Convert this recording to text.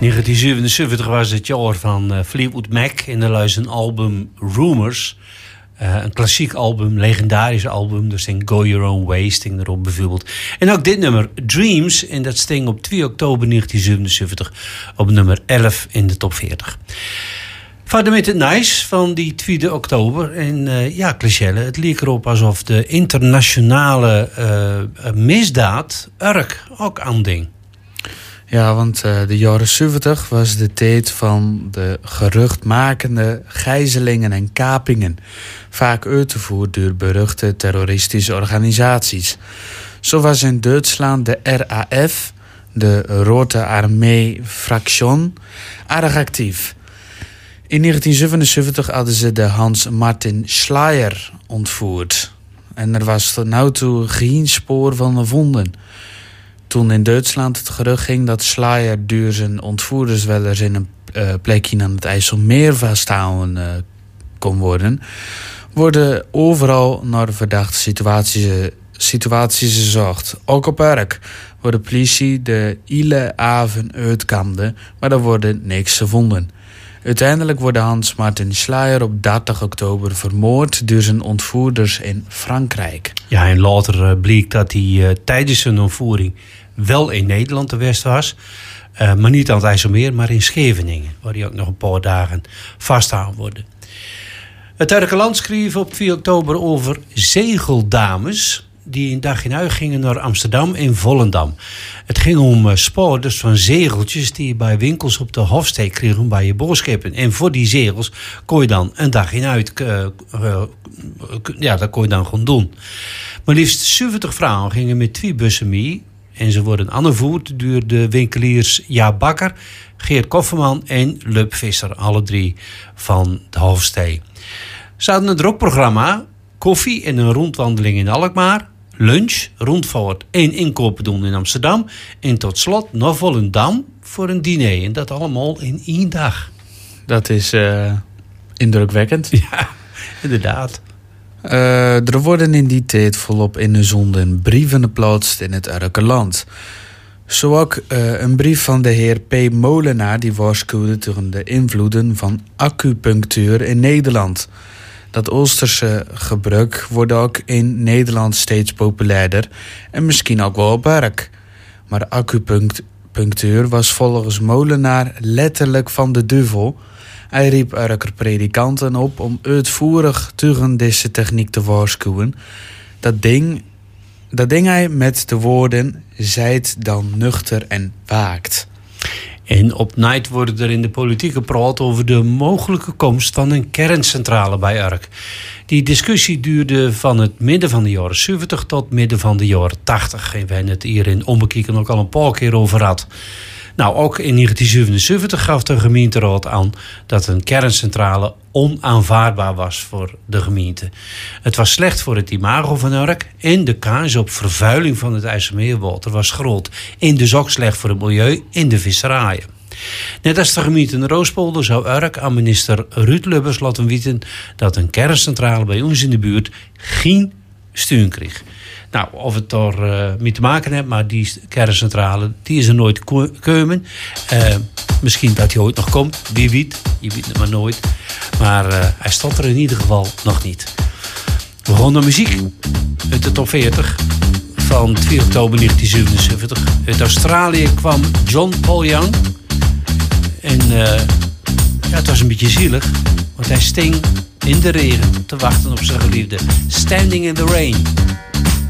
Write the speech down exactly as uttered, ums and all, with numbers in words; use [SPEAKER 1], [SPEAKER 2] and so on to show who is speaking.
[SPEAKER 1] negentien zevenenzeventig was het jaar van uh, Fleetwood Mac in de luister album Rumors. Uh, een klassiek album, legendarisch album. Er sting Go Your Own Way sting erop bijvoorbeeld. En ook dit nummer, Dreams. En dat sting op twee oktober negentien zevenenzeventig op nummer elf in de top veertig. Verder met het nice van die tweede oktober. En uh, ja, Clichelle, het leek erop alsof de internationale uh, misdaad Urk ook aanding.
[SPEAKER 2] Ja, want uh, de jaren zeventig was de tijd van de geruchtmakende gijzelingen en kapingen. Vaak uitgevoerd door beruchte terroristische organisaties. Zo was in Duitsland de R A F, de Rote Armee Fraktion, erg actief. In negentien zevenenzeventig hadden ze de Hans Martin Schleyer ontvoerd. En er was tot nu toe geen spoor van gevonden. Toen in Duitsland het gerucht ging dat Schleyer door zijn ontvoerders wel eens in een uh, plekje aan het IJsselmeer vasthouden uh, kon worden, worden overal naar verdachte situaties, situaties gezocht. Ook op Urk, waar de politie de hele avond uitkamde, maar er wordt niks gevonden. Uiteindelijk wordt Hans Martin Schleyer op dertig oktober vermoord door zijn ontvoerders in Frankrijk.
[SPEAKER 1] Ja, en later uh, bleek dat hij uh, tijdens zijn ontvoering wel in Nederland te West was. Uh, maar niet aan het IJsselmeer, maar in Scheveningen. Waar hij ook nog een paar dagen vastgehouden wordt. Het Urkeland schreef op twee oktober over zegeldames die een dag in uit gingen naar Amsterdam en Volendam. Het ging om uh, spoorders van zegeltjes die je bij winkels op de Hofsteek kregen bij je boodschappen. En voor die zegels kon je dan een dag in uit, uh, uh, ja, dat kon je dan gewoon doen. Maar liefst zeventig vrouwen gingen met twee bussen mee. En ze worden aangevoerd door de winkeliers Jaap Bakker, Geert Kofferman en Lub Visser. Alle drie van de Hofstee. Ze hadden een drukprogramma, koffie en een rondwandeling in Alkmaar, lunch, rondvaart en inkopen doen in Amsterdam. En tot slot naar Volendam voor een diner. En dat allemaal in één dag.
[SPEAKER 2] Dat is uh, indrukwekkend.
[SPEAKER 1] Ja, inderdaad.
[SPEAKER 2] Uh, er worden in die tijd volop in de zonden brieven geplaatst in het Urkeland. Zo ook uh, een brief van de heer P. Molenaar die waarschuwde tegen de invloeden van acupunctuur in Nederland. Dat Oosterse gebruik wordt ook in Nederland steeds populairder en misschien ook wel op Urk. Maar acupunctuur was volgens Molenaar letterlijk van de duivel. Hij riep Urker predikanten op om uitvoerig tegen deze techniek te waarschuwen. Dat ding, dat ding hij met de woorden, zijt dan nuchter en waakt.
[SPEAKER 1] En op night wordt er in de politiek gepraat over de mogelijke komst van een kerncentrale bij Urk. Die discussie duurde van het midden van de jaren zeventig tot midden van de jaren tachtig. En we hebben het hier in Ombekieken ook al een paar keer over gehad. Nou, ook in negentien zevenenzeventig gaf de gemeenteraad aan dat een kerncentrale onaanvaardbaar was voor de gemeente. Het was slecht voor het imago van Urk en de kans op vervuiling van het IJsselmeerwater was groot. En dus ook slecht voor het milieu en de visserijen. Net als de gemeente in Roospolder zou Urk aan minister Ruud Lubbers laten weten dat een kerncentrale bij ons in de buurt geen steun kreeg. Nou, of het daar uh, mee te maken heeft, maar die kerncentrale die is er nooit gekomen. Uh, misschien dat hij ooit nog komt, wie weet, je weet het maar nooit. Maar uh, hij staat er in ieder geval nog niet. We gaan naar muziek uit de top veertig van twee oktober negentien zevenenzeventig. Uit Australië kwam John Paul Young. En uh, ja, het was een beetje zielig, want hij sting in de regen te wachten op zijn geliefde. Standing in the Rain.